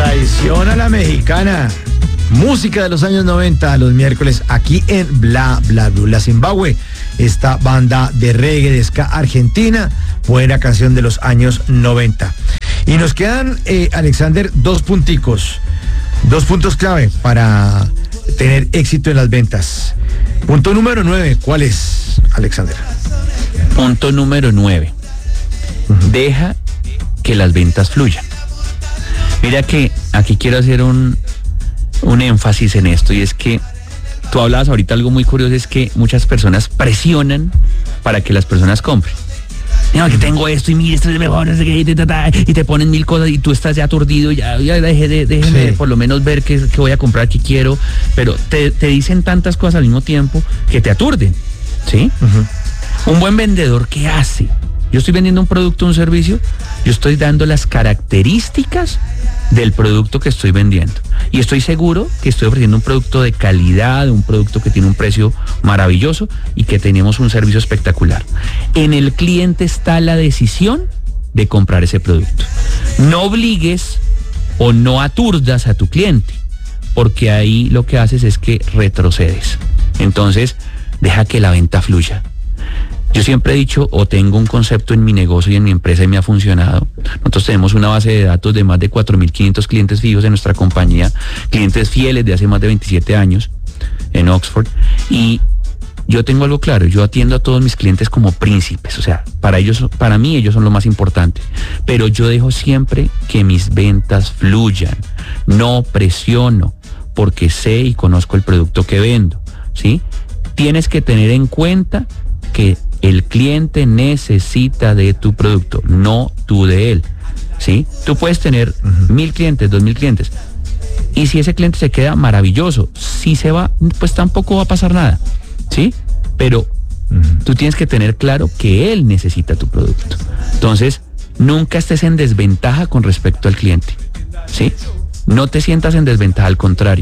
Traición a la mexicana. Música de los años 90, los miércoles, aquí en Bla Bla Blue. La Zimbabue, esta banda de reggae de ska argentina, buena canción de los años 90. Y nos quedan, Alexander, dos puntos clave para tener éxito en las ventas. Punto número 9, ¿cuál es, Alexander? Punto número 9. Deja que las ventas fluyan. Mira que aquí quiero hacer un énfasis en esto, y es que tú hablabas ahorita algo muy curioso, es que muchas personas presionan para que las personas compren. No, que tengo esto y mire, esto es mejor, no sé qué, y te ponen mil cosas y tú estás ya aturdido, ya déjeme por lo menos ver qué voy a comprar, qué quiero, pero te dicen tantas cosas al mismo tiempo que te aturden, ¿sí? Un buen vendedor, ¿qué hace? Yo estoy vendiendo un producto, un servicio, yo estoy dando las características del producto que estoy vendiendo. Y estoy seguro que estoy ofreciendo un producto de calidad, un producto que tiene un precio maravilloso y que tenemos un servicio espectacular. En el cliente está la decisión de comprar ese producto. No obligues o no aturdas a tu cliente, porque ahí lo que haces es que retrocedes. Entonces, deja que la venta fluya. Yo siempre he dicho, o tengo un concepto en mi negocio y en mi empresa y me ha funcionado. Nosotros tenemos una base de datos de más de 4.500 clientes fijos en nuestra compañía, clientes fieles de hace más de 27 años en Oxford. Y yo tengo algo claro, yo atiendo a todos mis clientes como príncipes, o sea, para mí ellos son lo más importante. Pero yo dejo siempre que mis ventas fluyan, no presiono, porque sé y conozco el producto que vendo, ¿sí? Tienes que tener en cuenta que el cliente necesita de tu producto, no tú de él, ¿sí? Tú puedes tener 1.000 clientes, 2.000 clientes, y si ese cliente se queda, maravilloso. Si se va, pues tampoco va a pasar nada, ¿sí? Pero tú tienes que tener claro que él necesita tu producto. Entonces, nunca estés en desventaja con respecto al cliente, ¿sí? No te sientas en desventaja, al contrario.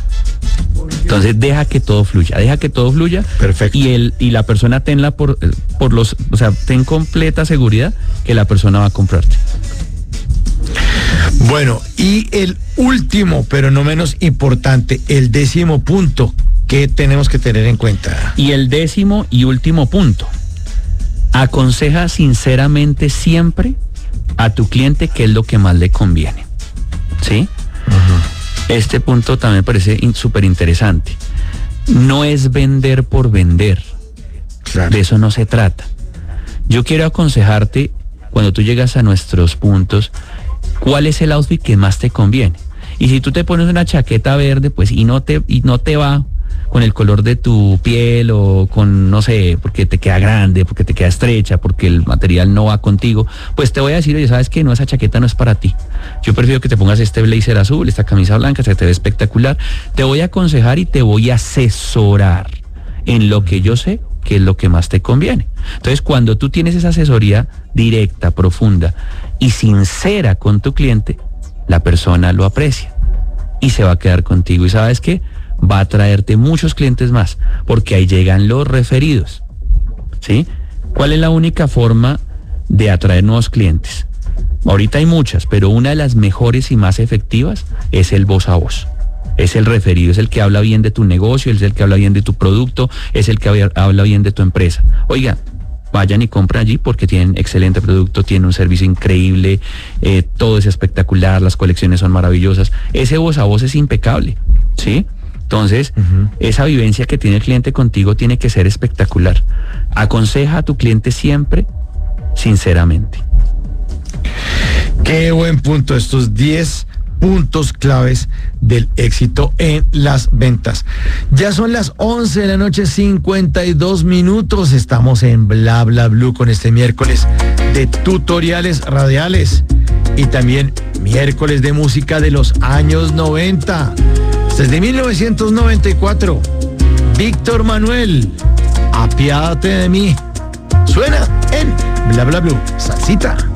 Entonces deja que todo fluya. Perfecto. Y la persona ten completa seguridad que la persona va a comprarte. Bueno, y el último, pero no menos importante, el 10º punto que tenemos que tener en cuenta. Y el 10º y último punto: aconseja sinceramente siempre a tu cliente qué es lo que más le conviene, ¿sí? Este punto también me parece súper interesante. No es vender por vender. Claro. De eso no se trata. Yo quiero aconsejarte, cuando tú llegas a nuestros puntos, cuál es el outfit que más te conviene. Y si tú te pones una chaqueta verde, pues y no te va con el color de tu piel, o con, no sé, porque te queda grande, porque te queda estrecha, porque el material no va contigo, pues te voy a decir, oye, ¿sabes qué? No, esa chaqueta no es para ti. Yo prefiero que te pongas este blazer azul, esta camisa blanca, se te ve espectacular. Te voy a aconsejar y te voy a asesorar en lo que yo sé que es lo que más te conviene. Entonces, cuando tú tienes esa asesoría directa, profunda y sincera con tu cliente, la persona lo aprecia y se va a quedar contigo. ¿Y sabes qué? Va a traerte muchos clientes más, porque ahí llegan los referidos, ¿sí? ¿Cuál es la única forma de atraer nuevos clientes? Ahorita hay muchas, pero una de las mejores y más efectivas es el voz a voz. Es el referido, es el que habla bien de tu negocio, es el que habla bien de tu producto, es el que habla bien de tu empresa. Oiga, vayan y compren allí porque tienen excelente producto, tienen un servicio increíble, todo es espectacular, las colecciones son maravillosas. Ese voz a voz es impecable, ¿sí? Entonces, esa vivencia que tiene el cliente contigo tiene que ser espectacular. Aconseja a tu cliente siempre sinceramente. Qué buen punto, estos 10 puntos claves del éxito en las ventas. Ya son las 11 de la noche, 52 minutos. Estamos en Bla Bla Blue con este miércoles de tutoriales radiales y también miércoles de música de los años 90. Desde 1994, Víctor Manuel, Apiádate de mí. Suena en Bla Bla Blue. Salsita.